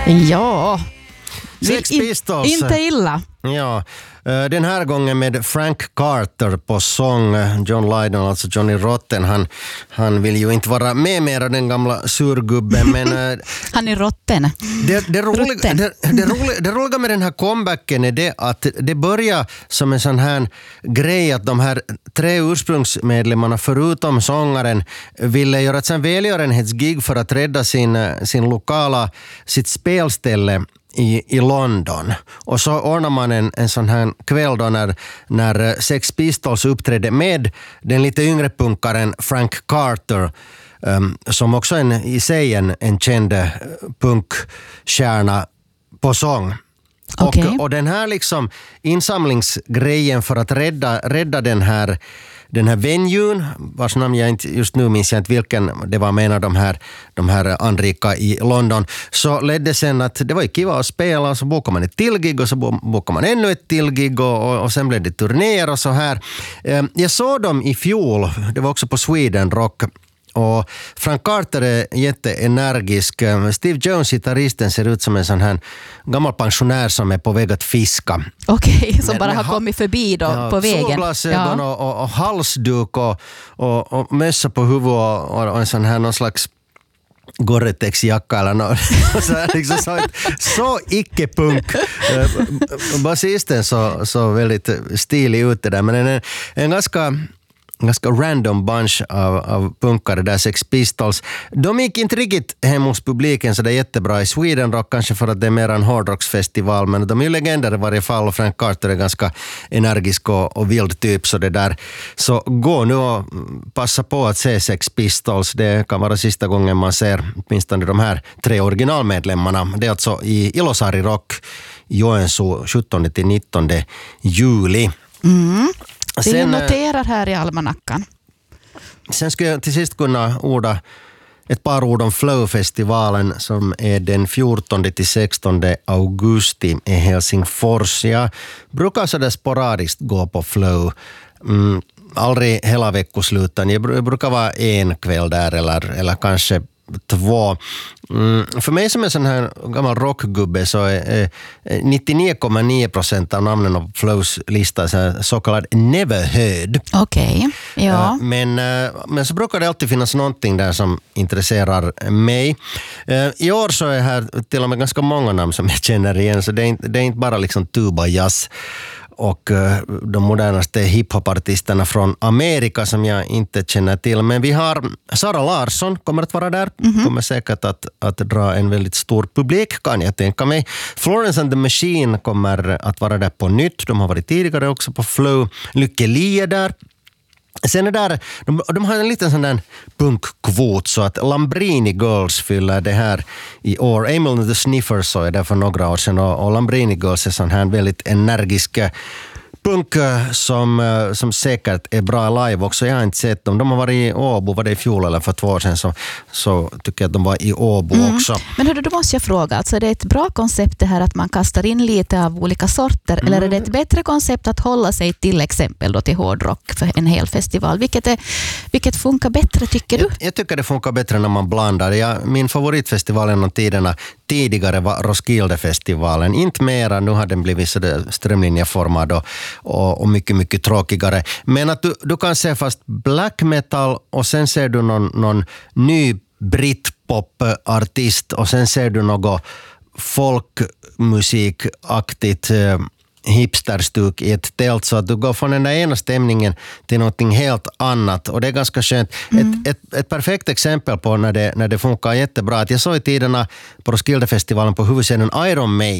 Ja, Sex Pistols. Inte illa. Ja, den här gången med Frank Carter på sång. John Lydon, alltså Johnny Rotten, han vill ju inte vara med mera, den gamla surgubben, men han är rotten. Det roliga med den här comebacken är det att det börjar som en sån här grej att de här 3 ursprungsmedlemmarna förutom sångaren ville göra ett sån välgörenhetsgig för att rädda sitt spelställe i London. Och så ordnar man en sån här kväll då när Sex Pistols uppträdde med den lite yngre punkaren Frank Carter, som också i sig en känd punkkärna på sång. Okay. Och den här liksom insamlingsgrejen för att rädda den här venuen, vars namn jag inte just nu minns jag inte vilken det var, menar de här anrika i London, så ledde sen att det var ju kiva att spela, så bokade man ett till gig och så bokade man ännu ett till gig och sen blev det turnéer och så här. Jag såg dem i fjol, det var också på Sweden Rock. Och Frank Carter är jätteenergisk. Steve Jones, gitarristen, ser ut som en sån här gammal pensionär som är på väg att fiska. Okej, som bara har kommit förbi då på vägen. Solglasögon och halsduk och mössa på huvudet och en sån här någon slags Gore-Tex-jacka eller något. Så icke-punk. Basisten så väldigt stilig ute där, men en ganska random bunch av punkare där, Sex Pistols. De gick inte riktigt hem hos publiken så det är jättebra i Sweden Rock, kanske för att det är mer en hårdrocksfestival, men de är ju legender i varje fall, och Frank Carter är ganska energisk och vild typ, så det där. Så gå nu och passa på att se Sex Pistols. Det kan vara sista gången man ser åtminstone de här 3 originalmedlemmarna. Det är alltså i Ilosari Rock i Joensuu 17-19 juli. Vi noterar här i almanackan. Sen skulle jag till sist kunna orda ett par ord om Flow-festivalen som är den 14-16 augusti i Helsingfors. Jag brukar sådär sporadiskt gå på Flow. Aldrig hela veckosluten. Jag brukar vara en kväll där eller kanske 2. För mig som är sån här gammal rockgubbe så är 99,9% av namnen av Flows lista så kallad never heard. Okej, ja. Men så brukar det alltid finnas någonting där som intresserar mig. I år så är här till och med ganska många namn som jag känner igen, så det är inte bara liksom tuba jazz och de modernaste hiphopartisterna från Amerika som jag inte känner till. Men vi har Sara Larsson kommer att vara där. Kommer säkert att dra en väldigt stor publik, kan jag tänka mig. Florence and the Machine kommer att vara där på nytt. De har varit tidigare också på Flow. Lykke Li är där. Sen är där, de har en liten sån där punkkvot, så att Lambrini Girls fyller det här i år. Emil the Sniffers så är där för några år sedan, och Lambrini Girls är sån här väldigt energisk punk som säkert är bra live också. Jag har inte sett dem. De har varit i Åbo, var det i fjol eller för 2 år sedan, så tycker jag att de var i Åbo också. Men hörru, då måste jag fråga, alltså är det ett bra koncept det här att man kastar in lite av olika sorter, eller är det ett bättre koncept att hålla sig till exempel då till hårdrock för en hel festival? Vilket funkar bättre, tycker du? Jag tycker det funkar bättre när man blandar. Min favoritfestival genom tiderna tidigare var Roskilde-festivalen. Inte mera, nu har den blivit strömlinjeformad och mycket, mycket tråkigare. Men att du kan se fast black metal och sen ser du någon ny britpop-artist och sen ser du något folkmusikaktigt hipsterstuk i ett tält, så att du går från den där ena stämningen till någonting helt annat, och det är ganska skönt. Ett perfekt exempel på när det funkar jättebra, att jag såg i tiderna på Roskilde-festivalen på huvudscenen Iron Maiden.